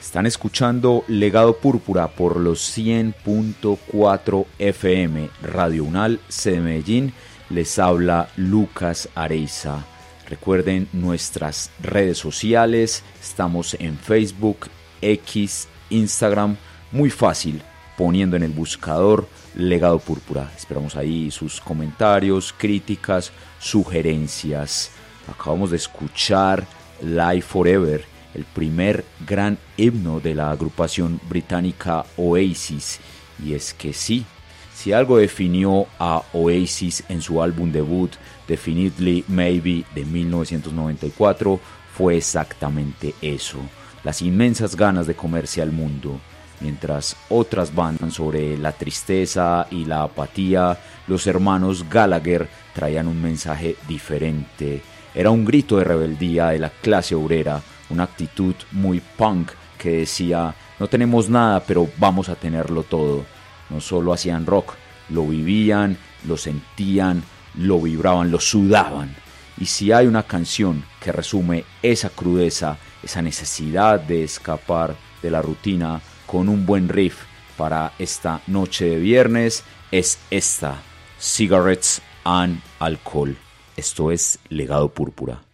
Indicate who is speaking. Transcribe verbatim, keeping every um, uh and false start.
Speaker 1: Están escuchando Legado Púrpura por los cien punto cuatro F M, Radio Unal, C de Medellín. Les habla Lucas Areiza. Recuerden nuestras redes sociales, estamos en Facebook, X, Instagram, muy fácil, poniendo en el buscador Legado Púrpura. Esperamos ahí sus comentarios, críticas, sugerencias. Acabamos de escuchar Live Forever, el primer gran himno de la agrupación británica Oasis. Y es que sí, si algo definió a Oasis en su álbum debut Definitely Maybe de mil novecientos noventa y cuatro, fue exactamente eso, las inmensas ganas de comerse al mundo. Mientras otras bandas sobre la tristeza y la apatía, los hermanos Gallagher traían un mensaje diferente. Era un grito de rebeldía de la clase obrera, una actitud muy punk que decía: no tenemos nada, pero vamos a tenerlo todo. No solo hacían rock, lo vivían, lo sentían, lo vibraban, lo sudaban. Y si hay una canción que resume esa crudeza, esa necesidad de escapar de la rutina con un buen riff para esta noche de viernes, es esta: Cigarettes and Alcohol. Esto es Legado Púrpura.